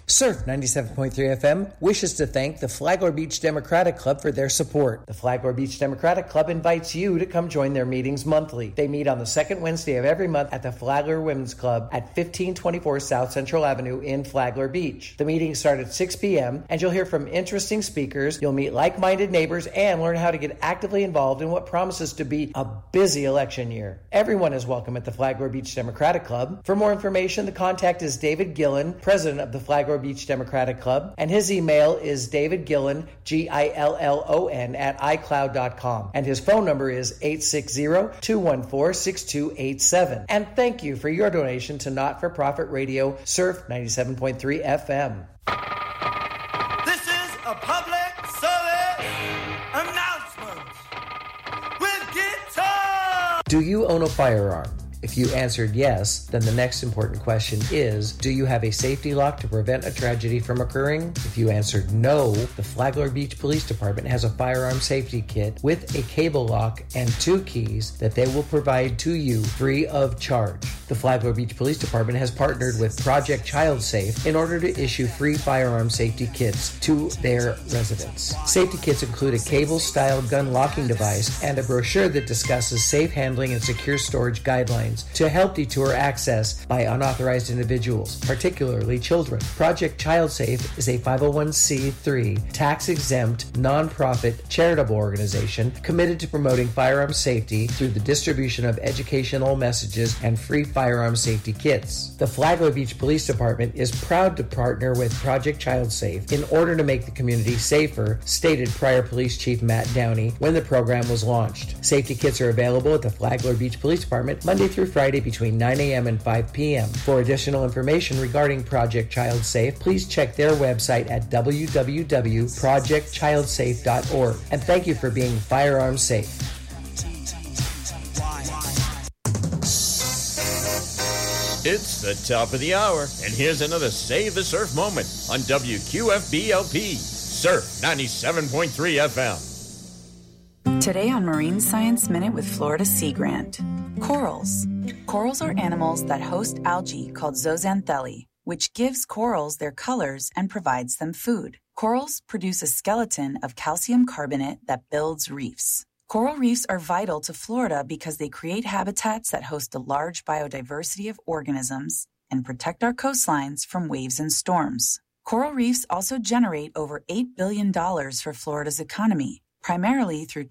Surf 97.3 FM wishes to thank the Flagler Beach Democratic Club for their support. The Flagler Beach Democratic Club invites you to come join their meetings monthly. They meet on the second Wednesday of every month at the Flagler Women's Club at 1524 South Central Avenue in Flagler Beach. The meetings start at 6 p.m. and you'll hear from interesting speakers. You'll meet like-minded neighbors and learn how to get actively involved in what promises to be a busy election year. Everyone is welcome at the Flagler Beach Democratic Club. For more information, the contact is David Gillen, president of the Flagler Beach Democratic Club, and his email is davidgillen, Gillon, at iCloud.com, and his phone number is 860-214-6287. And thank you for your donation to not-for-profit radio Surf 97.3 FM. This is a public service announcement with Guitar. Do you own a firearm? If you answered yes, then the next important question is, do you have a safety lock to prevent a tragedy from occurring? If you answered no, the Flagler Beach Police Department has a firearm safety kit with a cable lock and 2 keys that they will provide to you free of charge. The Flagler Beach Police Department has partnered with Project Child Safe in order to issue free firearm safety kits to their residents. Safety kits include a cable-style gun locking device and a brochure that discusses safe handling and secure storage guidelines to help deter access by unauthorized individuals, particularly children. Project Child Safe is a 501c3 tax-exempt, non-profit, charitable organization committed to promoting firearm safety through the distribution of educational messages and free firearm safety kits. The Flagler Beach Police Department is proud to partner with Project Child Safe in order to make the community safer, stated prior Police Chief Matt Downey when the program was launched. Safety kits are available at the Flagler Beach Police Department Monday through Friday between 9 a.m. and 5 p.m. For additional information regarding Project Child Safe, please check their website at www.projectchildsafe.org. And thank you for being firearm safe. It's the top of the hour, and here's another Save the Surf moment on WQFB-LP, Surf 97.3 FM. Today on Marine Science Minute with Florida Sea Grant. Corals. Corals are animals that host algae called zooxanthellae, which gives corals their colors and provides them food. Corals produce a skeleton of calcium carbonate that builds reefs. Coral reefs are vital to Florida because they create habitats that host a large biodiversity of organisms and protect our coastlines from waves and storms. Coral reefs also generate over $8 billion for Florida's economy, primarily through